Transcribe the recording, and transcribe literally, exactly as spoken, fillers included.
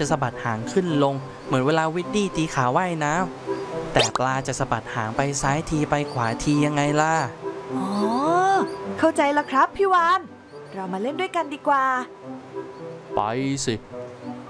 จะสะบัดหางขึ้นลงเหมือนเวลาวิดดี้ตีขาว่ายน้ำแต่ปลาจะสะบัดหางไปซ้ายทีไปขวาทียังไงล่ะอ๋อเข้าใจแล้วครับพี่วานเรามาเล่นด้วยกันดีกว่าไปสิ